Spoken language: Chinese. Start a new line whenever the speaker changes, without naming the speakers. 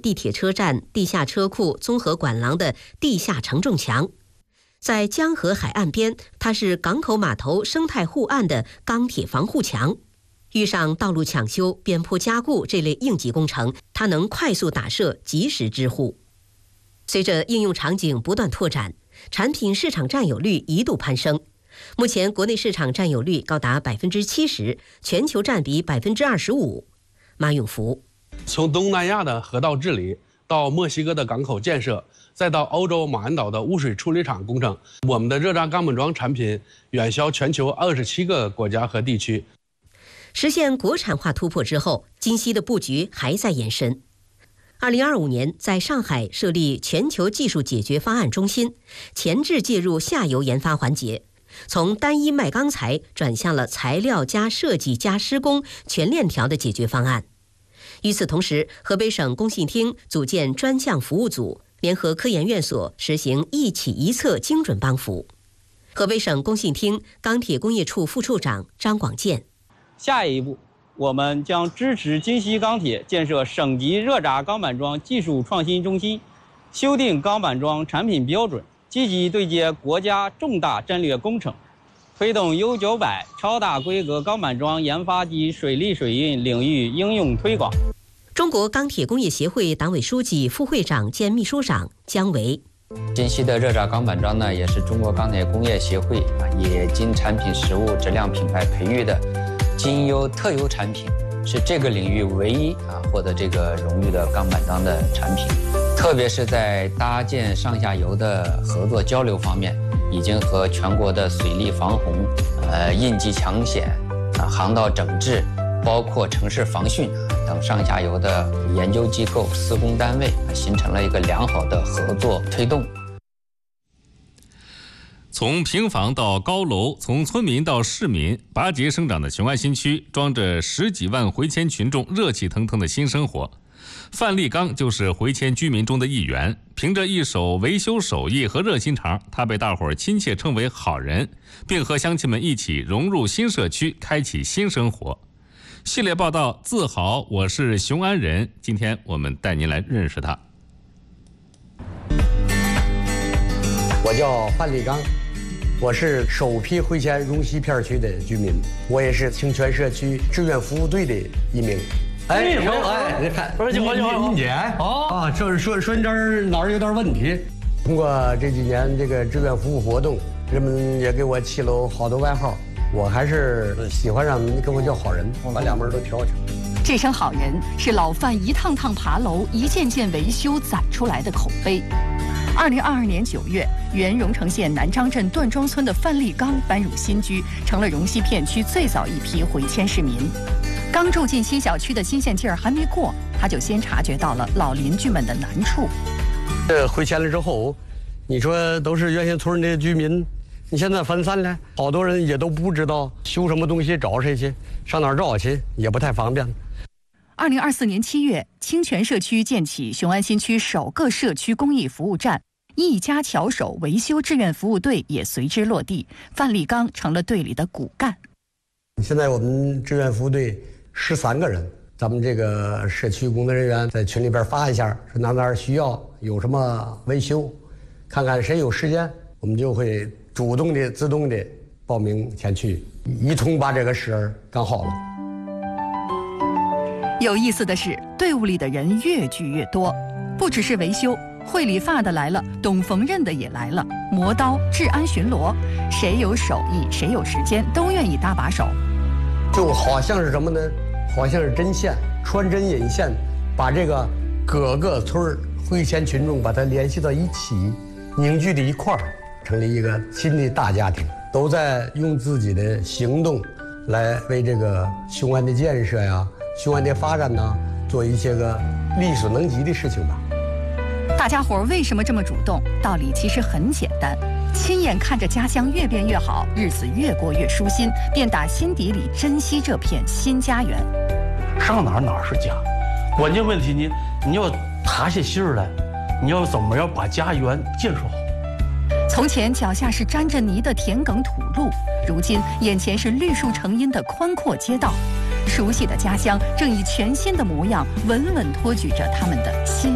地铁车站、地下车库、综合管廊的地下承重墙。在江河海岸边，它是港口码头生态护岸的钢铁防护墙。遇上道路抢修、边坡加固这类应急工程，它能快速打设，及时支护。随着应用场景不断拓展，产品市场占有率一度攀升。目前国内市场占有率高达70%，全球占比25%。马永福：
从东南亚的河道治理，到墨西哥的港口建设，再到欧洲马鞍岛的污水处理厂工程，我们的热轧钢板桩产品远销全球27个国家和地区。
实现国产化突破之后，金溪的布局还在延伸。2025年，在上海设立全球技术解决方案中心，前置介入下游研发环节，从单一卖钢材转向了材料加设计加施工全链条的解决方案。与此同时，河北省工信厅组建专项服务组，联合科研院所实行一起一策精准帮扶。河北省工信厅钢铁工业处副处长张广建：
下一步，我们将支持金溪钢铁建设省级热轧钢板桩技术创新中心，修订钢板桩产品标准，积极对接国家重大战略工程，推动 U900超大规格钢板桩研发及水利水运领域应用推广。
中国钢铁工业协会党委书记、副会长兼秘书长姜维：
金溪的热轧钢板桩呢，也是中国钢铁工业协会冶金产品实物质量品牌培育的金优特优产品，是这个领域唯一获得这个荣誉的钢板桩的产品。特别是在搭建上下游的合作交流方面，已经和全国的水利防洪、应急抢险、航道整治，包括城市防汛等上下游的研究机构、施工单位形成了一个良好的合作推动。
从平房到高楼，从村民到市民，拔节生长的雄安新区装着10几万回迁群众热气腾腾的新生活。范立刚就是回迁居民中的一员，凭着一手维修手艺和热心肠，他被大伙儿亲切称为好人，并和乡亲们一起融入新社区，开启新生活。系列报道，自豪我是雄安人，今天我们带您来认识他。
我叫范立刚，我是首批回迁荣西片区的居民，我也是清泉社区志愿服务队的一名。哎，你看，不是你姐就是说你这儿哪儿有点问题。通过这几年这个志愿服务活动，人们也给我起了好多外号，我还是喜欢让人跟我叫好人，把两门都挑挑。
这声好人是老范一趟趟爬楼、一件件维修攒出来的口碑。2022年9月，原荣成县南张镇段庄村的范立刚搬入新居，成了荣西片区最早一批回迁市民。刚住进新小区的新鲜劲儿还没过，他就先察觉到了老邻居们的难处。
回迁了之后，你说都是原先村的居民，你现在分散了，好多人也都不知道修什么东西找谁去，上哪儿找去也不太方便。
2024年7月，清泉社区建起雄安新区首个社区公益服务站，一家巧手维修志愿服务队也随之落地，范立刚成了队里的骨干。
现在我们志愿服务队13个人，咱们这个社区工作人员在群里边发一下，说哪儿需要有什么维修，看看谁有时间，我们就会主动的、自动的报名前去，一同把这个事儿干好了。
有意思的是，队伍里的人越聚越多，不只是维修，会理发的来了，懂缝纫的也来了，磨刀、治安巡逻，谁有手艺，谁有时间，都愿意搭把手。
就好像是什么呢？好像是针线，穿针引线，把这个各个村回迁群众把它联系到一起，凝聚在一块儿，成立一个新的大家庭，都在用自己的行动来为这个雄安的建设呀、雄安的发展呢，做一些个力所能及的事情吧。
大家伙为什么这么主动？道理其实很简单，亲眼看着家乡越变越好，日子越过越舒心，便打心底里珍惜这片新家园。
上哪儿是家，关键问题你要踏下心儿来，你要怎么样把家园建设好。
从前脚下是沾着泥的田埂土路，如今眼前是绿树成荫的宽阔街道，熟悉的家乡正以全新的模样稳稳托举着他们的心。